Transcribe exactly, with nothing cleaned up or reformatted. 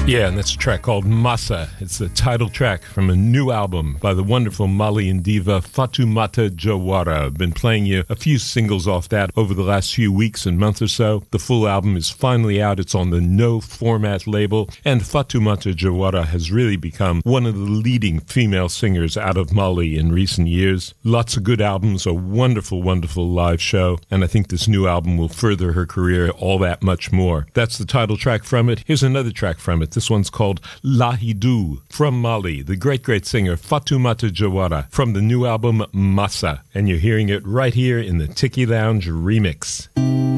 Yeah, and that's a track called Massa. It's the title track from a new album by the wonderful Malian diva Fatoumata Diawara. I've been playing you a few singles off that over the last few weeks and month or so. The full album is finally out. It's on the No Format label, and Fatoumata Diawara has really become one of the leading female singers out of Mali in recent years. Lots of good albums, a wonderful, wonderful live show, and I think this new album will further her career all that much more. That's the title track from it. Here's another track from it. This one's called Lahidou, from Mali, the great, great singer Fatoumata Diawara, from the new album Massa. And you're hearing it right here in the Tiki Lounge remix.